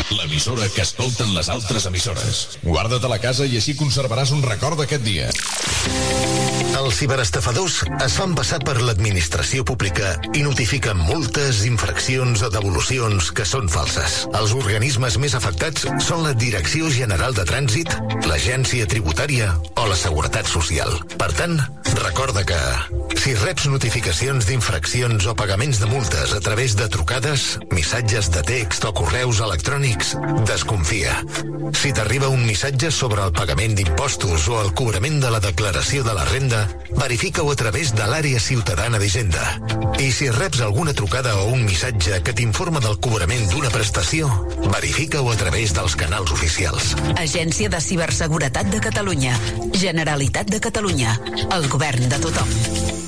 l'emissora que escolten les altres emissores. Guarda't a la casa i així conservaràs un record d'aquest dia. Els ciberestafadors es fan passar per l'administració pública i notifiquen multes, infraccions o devolucions que són falses. Els organismes més afectats són la Direcció General de Trànsit, l'Agència Tributària o la Seguretat Social. Per tant, recorda que si reps notificacions d'infraccions o pagaments de multes a través de trucades, missatges de text o correus electrònics, desconfia. Si t'arriba un missatge sobre el pagament d'impostos o el cobrament de la declaració de la renda, verifica-ho a través de l'àrea ciutadana d'Hisenda. I si reps alguna trucada o un missatge que t'informa del cobrament d'una prestació, verifica-ho a través dels canals oficials. Agència de Ciberseguretat de Catalunya. Generalitat de Catalunya. El govern de tothom.